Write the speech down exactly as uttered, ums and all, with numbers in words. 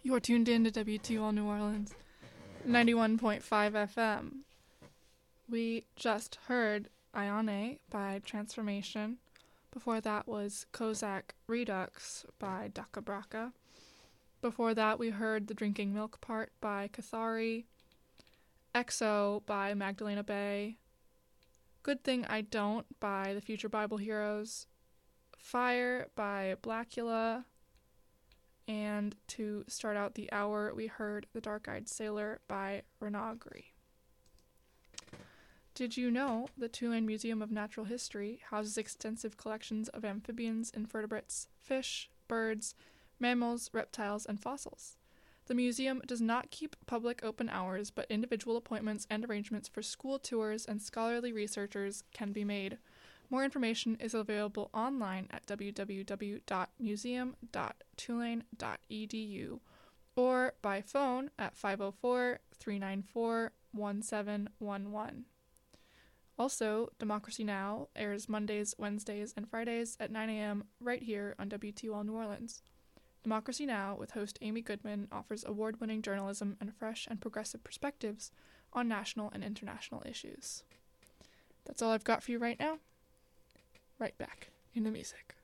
You're tuned in to W T O L New Orleans, ninety-one point five F M. We just heard Ione by Transformation. Before that was Kozak Redux by Daka Braka. Before that we heard The Drinking Milk Part by Cathari. Exo by Magdalena Bay. Good Thing I Don't by The Future Bible Heroes. Fire by Blackula. And to start out the hour, we heard The Dark-Eyed Sailor by Renagri. Did you know the Tulane Museum of Natural History houses extensive collections of amphibians, invertebrates, fish, birds, mammals, reptiles, and fossils? The museum does not keep public open hours, but individual appointments and arrangements for school tours and scholarly researchers can be made. More information is available online at w w w dot museum dot tulane dot e d u or by phone at five oh four, three nine four, one seven one one. Also, Democracy Now! Airs Mondays, Wednesdays, and Fridays at nine a.m. right here on W T O L New Orleans. Democracy Now! With host Amy Goodman offers award-winning journalism and fresh and progressive perspectives on national and international issues. That's all I've got for you right now. Right back in the music.